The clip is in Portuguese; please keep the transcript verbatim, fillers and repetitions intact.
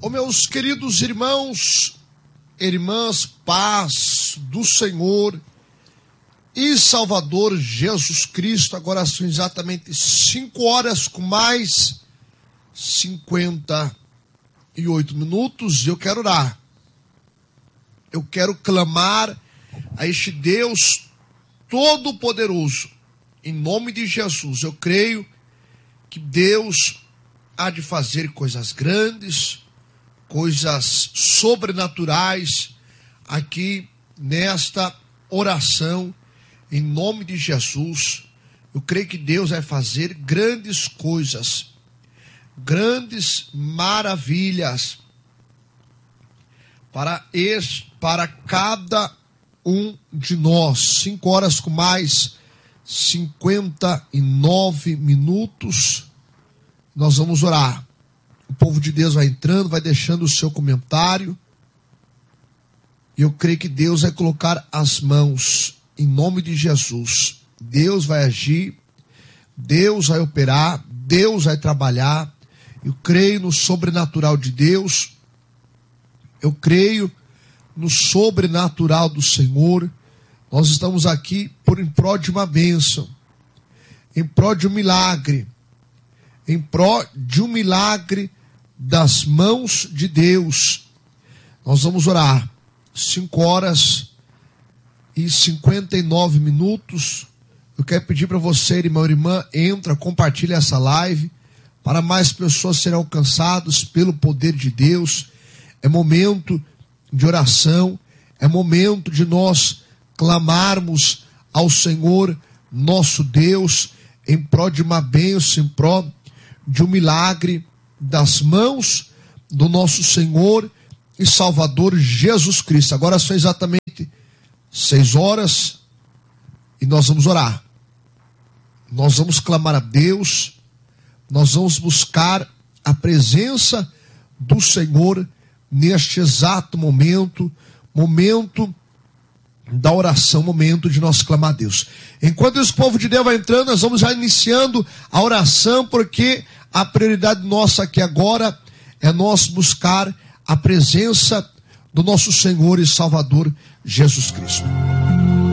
Ô meus queridos irmãos, irmãs, paz do Senhor e Salvador Jesus Cristo. Agora são exatamente cinco horas com mais cinquenta e oito minutos. Eu quero orar. Eu quero clamar a este Deus Todo-Poderoso. Em nome de Jesus, eu creio que Deus há de fazer coisas grandes, coisas sobrenaturais aqui nesta oração. Em nome de Jesus, eu creio que Deus vai fazer grandes coisas, grandes maravilhas para, este, para cada um de nós. Cinco horas com mais cinquenta e nove minutos. Nós vamos orar. O povo de Deus vai entrando, vai deixando o seu comentário. E eu creio que Deus vai colocar as mãos em nome de Jesus. Deus vai agir, Deus vai operar, Deus vai trabalhar. Eu creio no sobrenatural de Deus. Eu creio no sobrenatural do Senhor. Nós estamos aqui por em prol de uma bênção, em prol de um milagre, em prol de um milagre das mãos de Deus. Nós vamos orar. Cinco horas e cinquenta e nove minutos. Eu quero pedir para você, irmão e irmã, entra, compartilha essa live, para mais pessoas serem alcançadas pelo poder de Deus. É momento de oração, é momento de nós clamarmos ao Senhor, nosso Deus, em prol de uma bênção, em prol de um milagre das mãos do nosso Senhor e Salvador Jesus Cristo. Agora são exatamente seis horas e nós vamos orar. Nós vamos clamar a Deus, nós vamos buscar a presença do Senhor neste exato momento, momento da oração, momento de nós clamar a Deus. Enquanto esse povo de Deus vai entrando, nós vamos já iniciando a oração, porque a prioridade nossa aqui agora é nós buscar a presença do nosso Senhor e Salvador Jesus Cristo.